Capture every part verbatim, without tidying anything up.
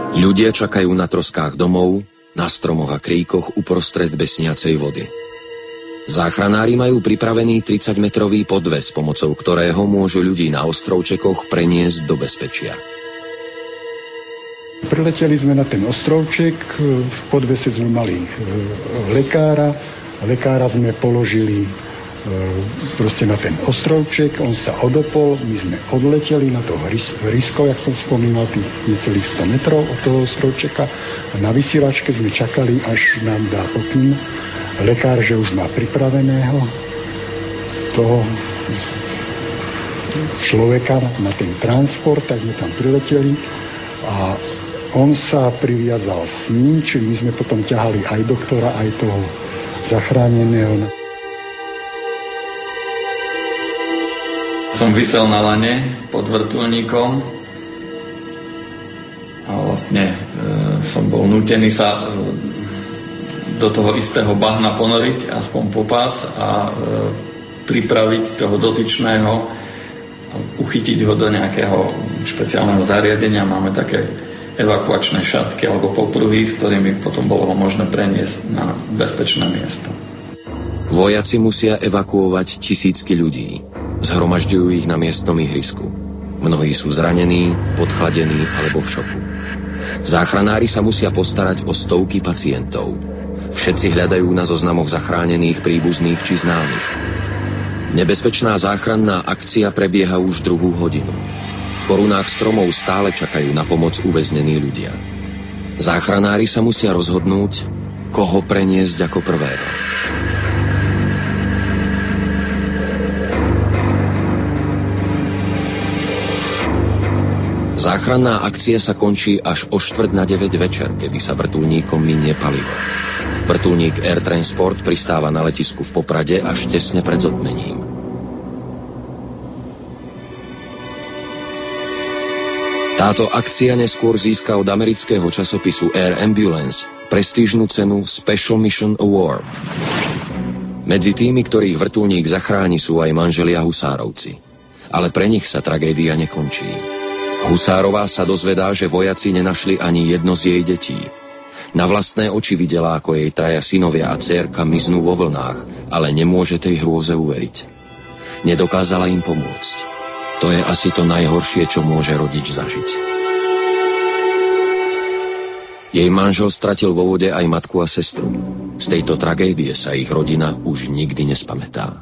Ľudia čakajú na troskách domov, na stromoch a kríkoch uprostred besniacej vody. Záchranári majú pripravený tridsaťmetrový podves, pomocou ktorého môžu ľudí na ostrovčekoch preniesť do bezpečia. Prileteli sme na ten ostrovček, v podvese sme mali lekára, lekára sme položili proste na ten ostrovček, on sa odopol, my sme odleteli na to hrysko, jak som spomínal, tých necelých sto metrov od toho ostrovčeka a na vysielačke sme čakali, až nám dá pokyn lekár, že už má pripraveného toho človeka na ten transport, tak sme tam prileteli a on sa priviazal s ním, čiže my sme potom ťahali aj doktora, aj toho zachráneného. Som visel na lane pod vrtuľníkom a vlastne e, som bol nútený sa e, do toho istého bahna ponoriť, aspoň po pás a e, pripraviť toho dotyčného, uchytiť ho do nejakého špeciálneho zariadenia. Máme také evakuačné šatky alebo popruhy, s ktorými potom bolo možné preniesť na bezpečné miesto. Vojaci musia evakuovať tisícky ľudí. Zhromažďujú ich na miestnom ihrisku. Mnohí sú zranení, podchladení alebo v šoku. Záchranári sa musia postarať o stovky pacientov. Všetci hľadajú na zoznamoch zachránených príbuzných či známych. Nebezpečná záchranná akcia prebieha už druhú hodinu. V korunách stromov stále čakajú na pomoc uväznení ľudia. Záchranári sa musia rozhodnúť, koho preniesť ako prvého. Záchranná akcia sa končí až o štvrť na deväť večer, kedy sa vrtuľníkom minie palivo. Vrtuľník Air Transport pristáva na letisku v Poprade až tesne pred zotmením. Táto akcia neskôr získa od amerického časopisu Air Ambulance prestížnu cenu Special Mission Award. Medzi tými, ktorých vrtuľník zachráni, sú aj manželia Husárovci. Ale pre nich sa tragédia nekončí. Husárová sa dozvedá, že vojaci nenašli ani jedno z jej detí. Na vlastné oči videla, ako jej traja synovia a dcérka miznú vo vlnách, ale nemôže tej hrôze uveriť. Nedokázala im pomôcť. To je asi to najhoršie, čo môže rodič zažiť. Jej manžel stratil vo vode aj matku a sestru. Z tejto tragédie sa ich rodina už nikdy nespamätá.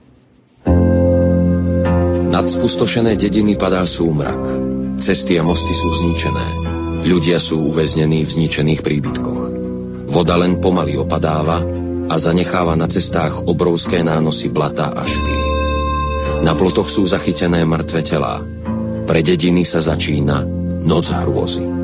Nad spustošené dediny padá súmrak. Cesty a mosty sú zničené. Ľudia sú uväznení v zničených príbytkoch. Voda len pomaly opadáva a zanecháva na cestách obrovské nánosy blata a špíny. Na plotoch sú zachytené mŕtve telá. Pre dediny sa začína noc hrôzy.